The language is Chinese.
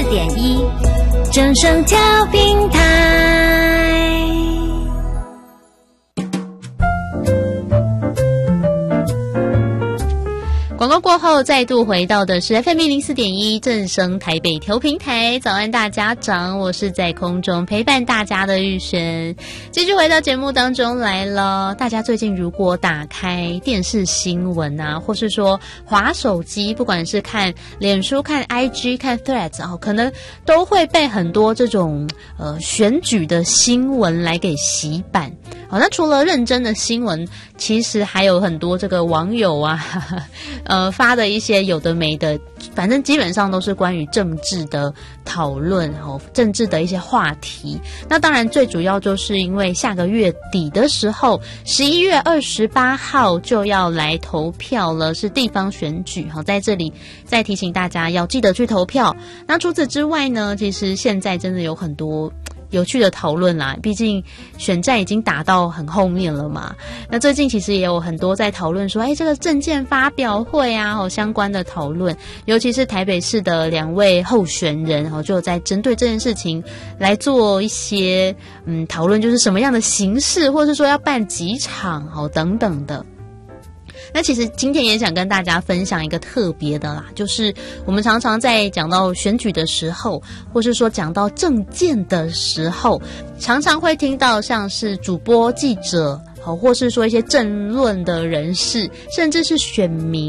104.1正声调频台。广告过后，再度回到的是 FM 104.1正声台北调频台。早安大家长，我是在空中陪伴大家的玉璇，继续回到节目当中来了。大家最近如果打开电视新闻啊，或是说滑手机，不管是看脸书、看 IG、看 Threads 可能都会被很多这种选举的新闻来给洗版。那除了认真的新闻，其实还有很多这个网友啊发的一些有的没的，反正基本上都是关于政治的讨论政治的一些话题。那当然最主要就是因为下个月底的时候11月28号就要来投票了，是地方选举在这里再提醒大家要记得去投票。那除此之外呢，其实现在真的有很多有趣的讨论啦，毕竟选战已经打到很后面了嘛。那最近其实也有很多在讨论说，这个政见发表会啊，相关的讨论，尤其是台北市的2位候选人就在针对这件事情来做一些讨论，就是什么样的形式，或者是说要办几场等等的。那其实今天也想跟大家分享一个特别的啦，就是我们常常在讲到选举的时候，或是说讲到政见的时候，常常会听到像是主播、记者或是说一些政论的人士，甚至是选民